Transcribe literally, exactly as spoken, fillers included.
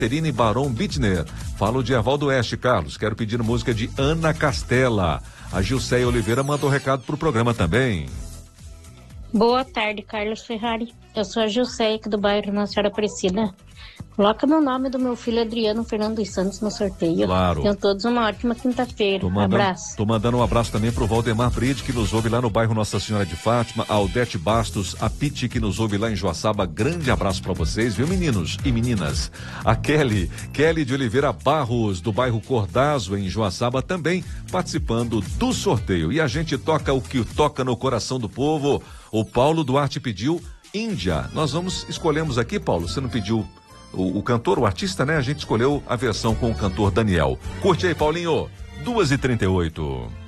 Terine Barão Bittner. Falo de Ervaldo Oeste, Carlos. Quero pedir música de Ana Castela. A Gilceia Oliveira mandou recado pro programa também. Boa tarde, Carlos Ferrari. Eu sou a Gilceia, aqui do bairro Nossa Senhora Aparecida. Coloca no nome do meu filho Adriano Fernando dos Santos no sorteio. Claro. Tenham todos uma ótima quinta-feira. Um abraço. Tô mandando um abraço também pro Valdemar Bride, que nos ouve lá no bairro Nossa Senhora de Fátima, a Aldete Bastos, a Piti, que nos ouve lá em Joaçaba. Grande abraço pra vocês, viu, meninos e meninas? A Kelly, Kelly de Oliveira Barros, do bairro Cordazo, em Joaçaba, também participando do sorteio. E a gente toca o que toca no coração do povo. O Paulo Duarte pediu Índia. Nós vamos, escolhemos aqui, Paulo, você não pediu o, o cantor, o artista, né? A gente escolheu a versão com o cantor Daniel. Curte aí, Paulinho. duas e trinta e oito.